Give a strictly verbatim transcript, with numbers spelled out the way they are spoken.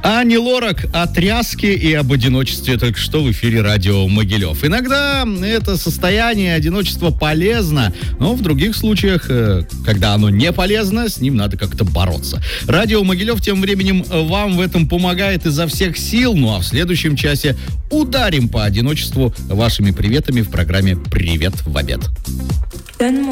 Ани Лорак о тряске и об одиночестве только что в эфире радио Могилев. Иногда это состояние одиночества полезно, но в других случаях, когда оно не полезно, с ним надо как-то бороться. Радио Могилев тем временем вам в этом помогает изо всех сил. Ну а в следующем часе ударим по одиночеству вашими приветами в программе «Привет в обед».